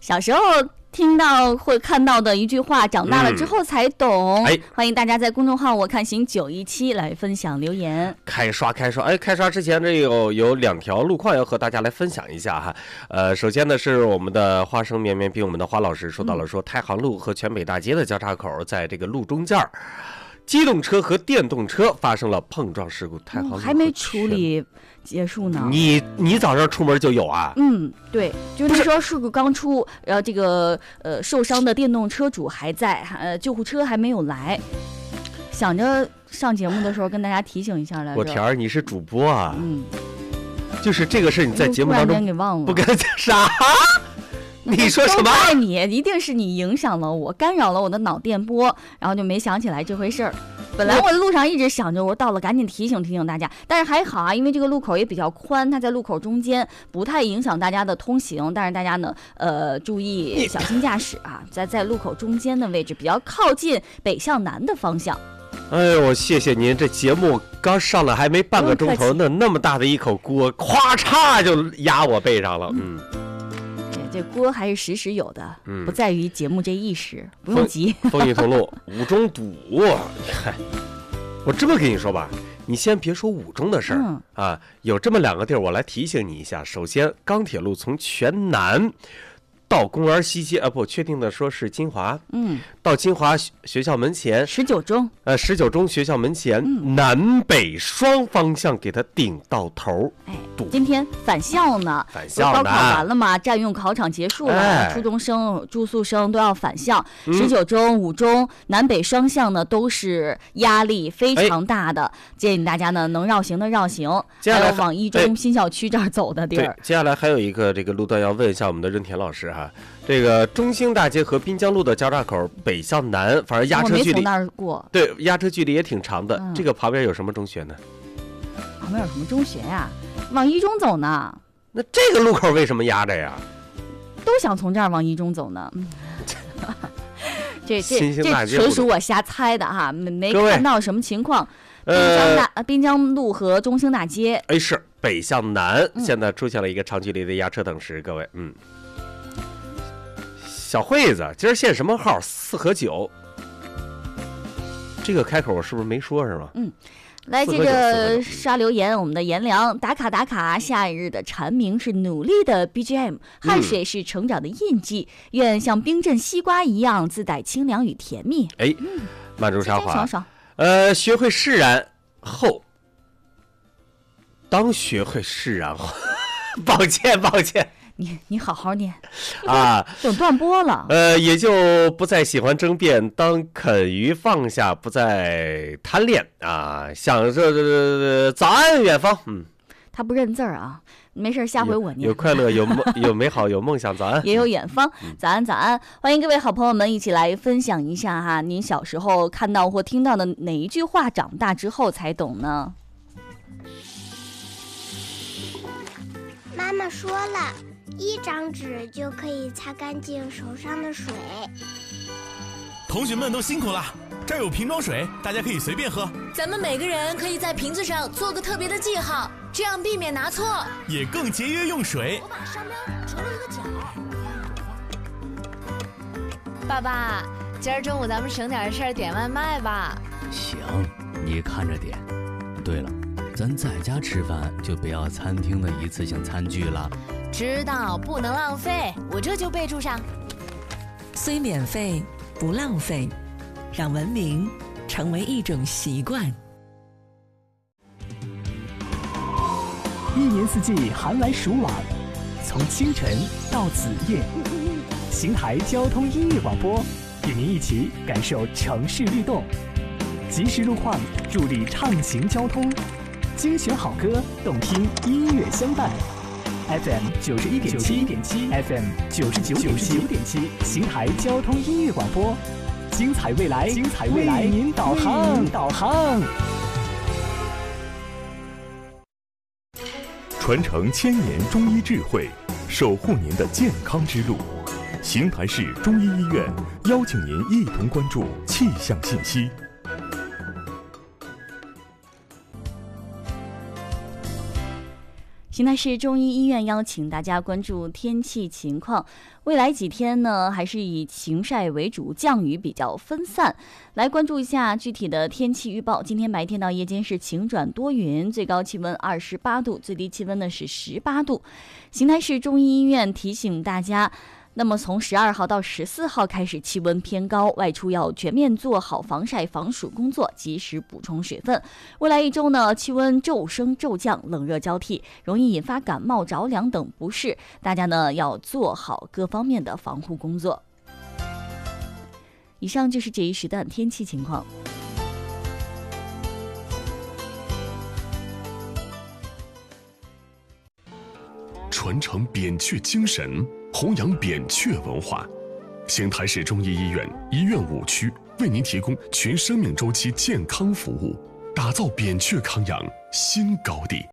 小时候听到或看到的一句话，长大了之后才懂。欢迎大家在公众号我看行917来分享留言。 开刷，开刷之前这有2条路况要和大家来分享一下哈。首先呢是我们的花生绵绵比我们的花老师说到了，说太行路和全北大街的交叉口，在这个路中间机动车和电动车发生了碰撞事故。太行路还没处理结束呢。 你早上出门就有啊？ 对，就是说事故刚出，然后这个受伤的电动车主还在，救护车还没有来。想着上节目的时候跟大家提醒一下来着。 我田儿，你是主播啊？就是这个事你在节目当中给忘了， 不跟啥？你说什么？ 爱你一定是你影响了我，干扰了我的脑电波，然后就没想起来这回事儿。本来我的路上一直想着，我到了赶紧提醒提醒大家，但是还好啊，因为这个路口也比较宽，它在路口中间，不太影响大家的通行。但是大家呢，注意小心驾驶啊，在路口中间的位置，比较靠近北向南的方向。 哎呦，谢谢您！这节目刚上了还没半个钟头呢，那么大的一口锅，咵嚓就压我背上了。 这锅还是时时有的，不在于节目这一时，不用急。 风雨同路，五中堵。我这么跟你说吧，你先别说五中的事儿啊，有这么2个地儿，我来提醒你一下。首先，钢铁路从全南到公园西街不确定的说是金华，到金华学校门前 19中 ，19中学校门前，南北双方向给它顶到头。 今天返校呢，高考完了嘛，占用考场结束了，初中生、住宿生都要返校。19中、5中南北双向呢都是压力非常大的，建议大家呢能绕行的绕行，还有往一中新校区这儿走的地儿。 接下来还有一个这个路段要问一下我们的任田老师哈。这个中兴大街和滨江路的交叉口北向南，反正压车距离， 我没从那儿过。 对，压车距离也挺长的。这个旁边有什么中学呢？ 旁边有什么中学呀？往一中走呢。 那这个路口为什么压着呀？ 都想从这儿往一中走呢。这纯属我瞎猜的哈，没看到什么情况。滨江路和中兴大街， 是北向南，现在出现了一个长距离的压车等时，各位，小惠子，今儿限什么号？4和9。这个开口我是不是没说是吗？ 来接着刷留言，我们的颜良打卡，夏日的蝉鸣是努力的 BGM， 汗水是成长的印记，愿像冰镇西瓜一样自带清凉与甜蜜。 慢珠沙华， 爽。 学会释然后，当学会释然后，抱歉。 你好好念啊！ 等断播了。 也就不再喜欢争辩，当肯于放下，不再贪恋啊！想着早安远方， 他不认字儿啊，没事，下回我念。 有快乐，有美好，有梦想，早安。 也有远方，早安！欢迎各位好朋友们一起来分享一下哈，您小时候看到或听到的哪一句话，长大之后才懂呢？ 妈妈说了，1张纸就可以擦干净手上的水。 同学们都辛苦了，这儿有瓶装水，大家可以随便喝。 咱们每个人可以在瓶子上做个特别的记号，这样避免拿错， 也更节约用水。 我把商标折了一个角。爸爸，今儿中午咱们省点事儿点外卖吧。 行，你看着点。对了，咱在家吃饭就不要餐厅的一次性餐具了。 知道，不能浪费，我这就备注上。 虽免费不浪费，让文明成为一种习惯。 一年四季寒来暑往，从清晨到子夜，邢台交通音乐广播与您一起感受城市律动，及时路况助力畅行交通，精选好歌，动听音乐相伴。FM 91.7 FM 99.7，邢台交通音乐广播，精彩未来，为您导航。 传承1000年中医智慧，守护您的健康之路。邢台市中医医院邀请您一同关注气象信息。 邢台市中医医院邀请大家关注天气情况。未来几天呢，还是以晴晒为主，降雨比较分散。来关注一下具体的天气预报。今天白天到夜间是晴转多云，最高气温28度，最低气温呢是18度。邢台市中医医院提醒大家，那么从12号到14号开始气温偏高，外出要全面做好防晒防暑工作，及时补充水分。未来一周呢，气温骤升骤降，冷热交替，容易引发感冒着凉等不适，大家呢要做好各方面的防护工作。以上就是这一时段天气情况。 传承扁鹊精神，弘扬扁鹊文化。邢台市中医医院医院5区为您提供全生命周期健康服务，打造扁鹊康养新高地。